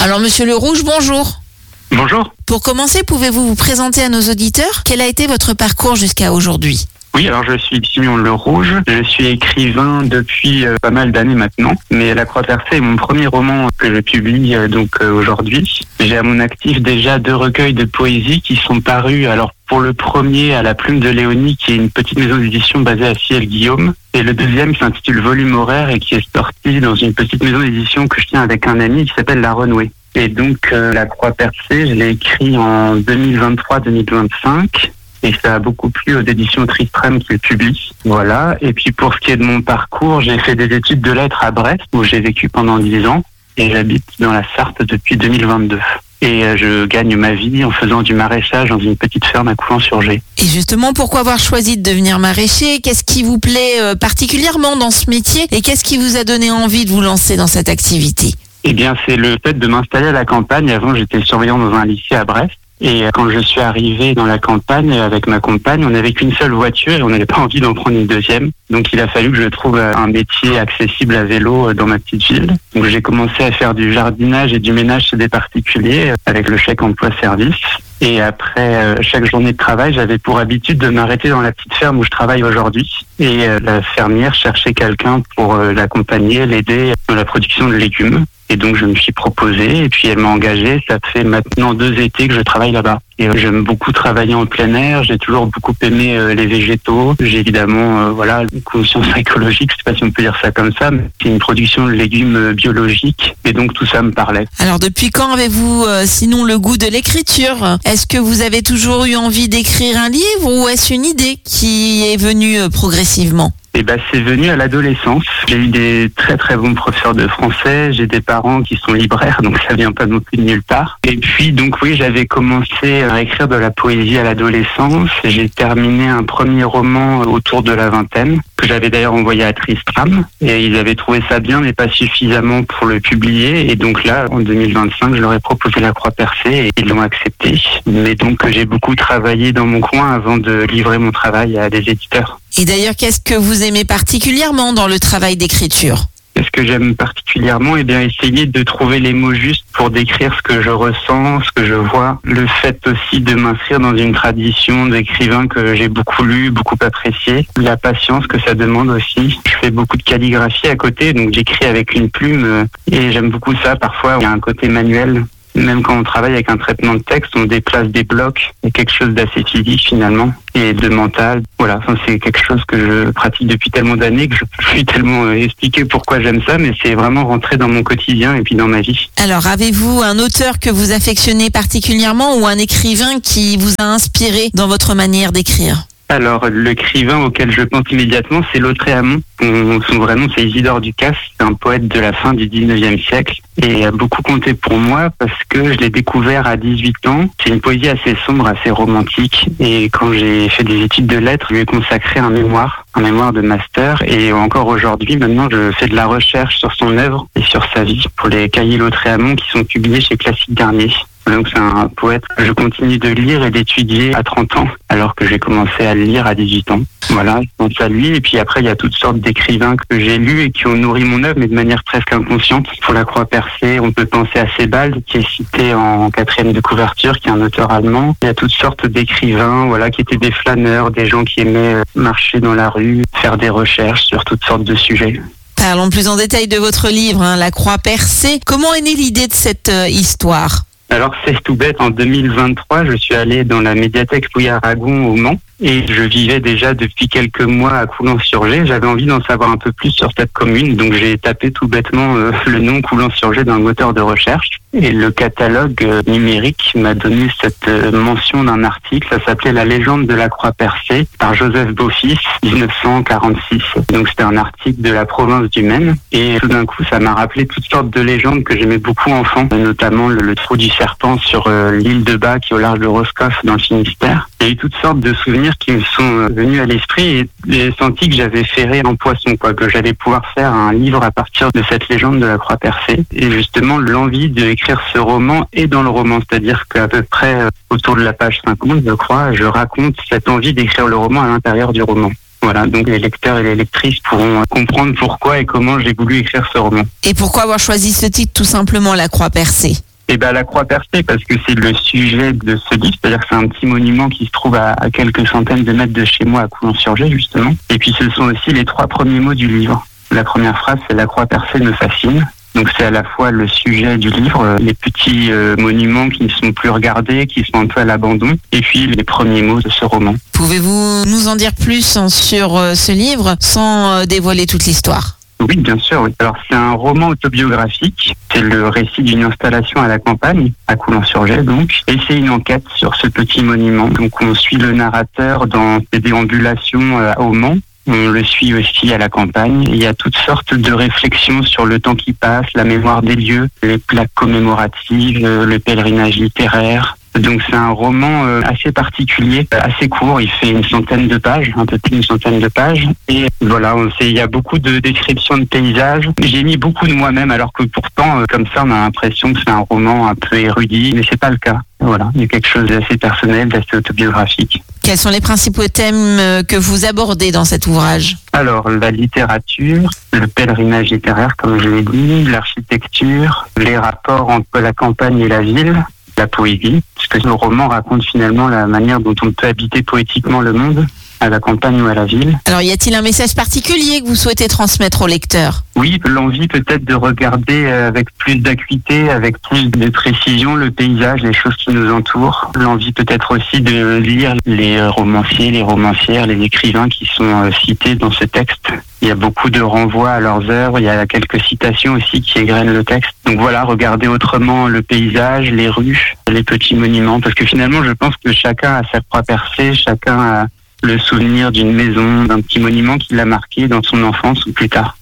Alors Monsieur Le Rouge, bonjour. Bonjour. Pour commencer, pouvez-vous vous présenter à nos auditeurs? Quel a été votre parcours jusqu'à aujourd'hui? Oui, alors je suis Simon Le Rouge. Je suis écrivain depuis pas mal d'années maintenant. Mais La Croix Percée est mon premier roman que je publie aujourd'hui. J'ai à mon actif déjà 2 recueils de poésie qui sont parus. Alors pour le premier, à la Plume de Léonie, qui est une petite maison d'édition basée à Ciel-Guillaume. Et le deuxième qui s'intitule Volume horaire et qui est sorti dans une petite maison d'édition que je tiens avec un ami qui s'appelle La Renouée. Et donc La Croix Percée, je l'ai écrit en 2023-2025. Et ça a beaucoup plu aux éditions Tristram qui le publient. Voilà. Et puis pour ce qui est de mon parcours, j'ai fait des études de lettres à Brest où j'ai vécu pendant 10 ans. Et j'habite dans la Sarthe depuis 2022. Et je gagne ma vie en faisant du maraîchage dans une petite ferme à Coulon-sur-Gé. Et justement, pourquoi avoir choisi de devenir maraîcher? Qu'est-ce qui vous plaît particulièrement dans ce métier? Et qu'est-ce qui vous a donné envie de vous lancer dans cette activité? Eh bien, c'est le fait de m'installer à la campagne. Avant, j'étais surveillant dans un lycée à Brest. Et quand je suis arrivé dans la campagne avec ma compagne, on n'avait qu'une seule voiture et on n'avait pas envie d'en prendre une deuxième. Donc il a fallu que je trouve un métier accessible à vélo dans ma petite ville. Donc j'ai commencé à faire du jardinage et du ménage chez des particuliers avec le chèque emploi-service. Et après chaque journée de travail, j'avais pour habitude de m'arrêter dans la petite ferme où je travaille aujourd'hui. Et la fermière cherchait quelqu'un pour l'accompagner, l'aider dans la production de légumes. Et donc je me suis proposé et puis elle m'a engagé. Ça fait maintenant 2 étés que je travaille là-bas. Et j'aime beaucoup travailler en plein air. J'ai toujours beaucoup aimé les végétaux. J'ai évidemment une conscience écologique, je sais pas si on peut dire ça comme ça, mais c'est une production de légumes biologiques. Et donc tout ça me parlait. Alors depuis quand avez-vous sinon le goût de l'écriture? Est-ce que vous avez toujours eu envie d'écrire un livre ou est-ce une idée qui est venue progressivement? Eh ben, c'est venu à l'adolescence. J'ai eu des très très bons professeurs de français. J'ai des parents qui sont libraires, donc ça vient pas non plus de nulle part. Et puis, donc oui, j'avais commencé à écrire de la poésie à l'adolescence. J'ai terminé un premier roman autour de la vingtaine, que j'avais d'ailleurs envoyé à Tristram. Et ils avaient trouvé ça bien, mais pas suffisamment pour le publier. Et donc là, en 2025, je leur ai proposé La Croix Percée et ils l'ont accepté. Mais donc, j'ai beaucoup travaillé dans mon coin avant de livrer mon travail à des éditeurs. Et d'ailleurs, qu'est-ce que vous aimez particulièrement dans le travail d'écriture? Ce que j'aime particulièrement, essayer de trouver les mots justes pour décrire ce que je ressens, ce que je vois. Le fait aussi de m'inscrire dans une tradition d'écrivains que j'ai beaucoup lu, beaucoup apprécié. La patience que ça demande aussi. Je fais beaucoup de calligraphie à côté, donc j'écris avec une plume et j'aime beaucoup ça. Parfois, il y a un côté manuel. Même quand on travaille avec un traitement de texte, on déplace des blocs. Il y a quelque chose d'assez physique finalement et de mental. Voilà, c'est quelque chose que je pratique depuis tellement d'années que je peux plus tellement expliquer pourquoi j'aime ça, mais c'est vraiment rentré dans mon quotidien et puis dans ma vie. Alors, avez-vous un auteur que vous affectionnez particulièrement ou un écrivain qui vous a inspiré dans votre manière d'écrire? Alors, l'écrivain auquel je pense immédiatement, c'est Lautréamont. Son vrai nom, c'est Isidore Ducasse. C'est un poète de la fin du 19e siècle et a beaucoup compté pour moi parce que je l'ai découvert à 18 ans. C'est une poésie assez sombre, assez romantique. Et quand j'ai fait des études de lettres, je lui ai consacré un mémoire de master. Et encore aujourd'hui, maintenant, je fais de la recherche sur son œuvre et sur sa vie pour les cahiers Lautréamont qui sont publiés chez Classique Garnier. Donc c'est un poète que je continue de lire et d'étudier à 30 ans, alors que j'ai commencé à le lire à 18 ans. Voilà, je pense à lui. Et puis après, il y a toutes sortes d'écrivains que j'ai lus et qui ont nourri mon œuvre, mais de manière presque inconsciente. Pour La Croix Percée, on peut penser à Sebald, qui est cité en 4e de couverture, qui est un auteur allemand. Il y a toutes sortes d'écrivains, qui étaient des flâneurs, des gens qui aimaient marcher dans la rue, faire des recherches sur toutes sortes de sujets. Parlons plus en détail de votre livre, La Croix Percée. Comment est née l'idée de cette histoire? Alors c'est tout bête, en 2023, je suis allé dans la médiathèque Louis Aragon au Mans et je vivais déjà depuis quelques mois à Coulon-sur-Gé. J'avais envie d'en savoir un peu plus sur cette commune, donc j'ai tapé tout bêtement le nom Coulon-sur-Gé dans le moteur de recherche et le catalogue numérique m'a donné cette mention d'un article. Ça s'appelait La légende de la Croix Percée par Joseph Beaufils, 1946. Donc c'était un article de la province du Maine et tout d'un coup ça m'a rappelé toutes sortes de légendes que j'aimais beaucoup enfant, notamment le trou du serpent sur l'île de Bas qui est au large de Roscoff dans le Finistère. Il y a eu toutes sortes de souvenirs qui me sont venus à l'esprit et j'ai senti que j'avais ferré en poisson, que j'allais pouvoir faire un livre à partir de cette légende de la Croix Percée. Et justement, l'envie d'écrire ce roman est dans le roman, c'est-à-dire qu'à peu près autour de la page 50, je crois, je raconte cette envie d'écrire le roman à l'intérieur du roman. Voilà, donc les lecteurs et les lectrices pourront comprendre pourquoi et comment j'ai voulu écrire ce roman. Et pourquoi avoir choisi ce titre, tout simplement, La Croix Percée? La croix percée, parce que c'est le sujet de ce livre, c'est-à-dire que c'est un petit monument qui se trouve à quelques centaines de mètres de chez moi à Coulon-sur-Gé, justement. Et puis ce sont aussi les 3 premiers mots du livre. La première phrase, c'est « La croix percée me fascine ». Donc c'est à la fois le sujet du livre, les petits monuments qui ne sont plus regardés, qui sont un peu à l'abandon, et puis les premiers mots de ce roman. Pouvez-vous nous en dire plus sur ce livre sans dévoiler toute l'histoire ? Oui, bien sûr. Oui. Alors c'est un roman autobiographique, c'est le récit d'une installation à la campagne, à Coulon-sur-Gé donc, et c'est une enquête sur ce petit monument. Donc on suit le narrateur dans ses déambulations au Mans. On le suit aussi à la campagne. Il y a toutes sortes de réflexions sur le temps qui passe, la mémoire des lieux, les plaques commémoratives, le pèlerinage littéraire. Donc c'est un roman assez particulier, assez court, il fait une centaine de pages, un peu plus d'une centaine de pages. Et voilà, il y a beaucoup de descriptions de paysages. J'ai mis beaucoup de moi-même, alors que pourtant, comme ça, on a l'impression que c'est un roman un peu érudit, mais c'est pas le cas. Voilà, il y a quelque chose d'assez personnel, d'assez autobiographique. Quels sont les principaux thèmes que vous abordez dans cet ouvrage ? Alors, la littérature, le pèlerinage littéraire, comme je l'ai dit, l'architecture, les rapports entre la campagne et la ville, la poésie, parce que le roman raconte finalement la manière dont on peut habiter poétiquement le monde, à la campagne ou à la ville. Alors, y a-t-il un message particulier que vous souhaitez transmettre au lecteur ? Oui, l'envie peut-être de regarder avec plus d'acuité, avec plus de précision le paysage, les choses qui nous entourent. L'envie peut-être aussi de lire les romanciers, les romancières, les écrivains qui sont cités dans ce texte. Il y a beaucoup de renvois à leurs œuvres, il y a quelques citations aussi qui égrènent le texte. Donc voilà, regarder autrement le paysage, les rues, les petits monuments, parce que finalement je pense que chacun a sa croix percée, chacun a le souvenir d'une maison, d'un petit monument qui l'a marqué dans son enfance ou plus tard.